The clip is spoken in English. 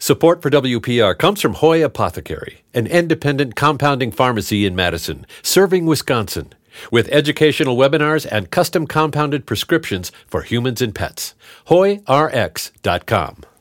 Support for WPR comes from Hoy Apothecary, an independent compounding pharmacy in Madison, serving Wisconsin, with educational webinars and custom compounded prescriptions for humans and pets. HoyRx.com.